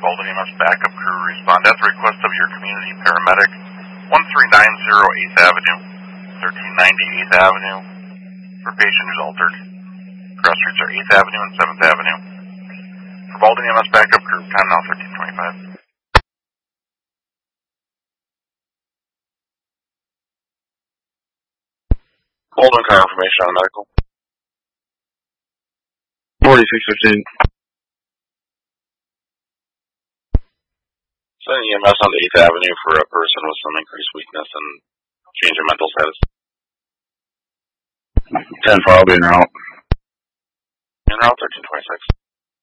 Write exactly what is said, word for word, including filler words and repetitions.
Baldwin E M S backup crew respond at the request of your community paramedic, one three nine zero eighth Avenue, thirteen ninety eighth Avenue, for patient who's altered. Cross streets are eighth Avenue and seventh Avenue. For Baldwin E M S backup crew, time now thirteen twenty-five. Baldwin car information on the medical. forty-six fifteen. Sending E M S on the eighth Avenue for a person with some increased weakness and change in mental status. ten four, I'll be en route. En route thirteen twenty-six.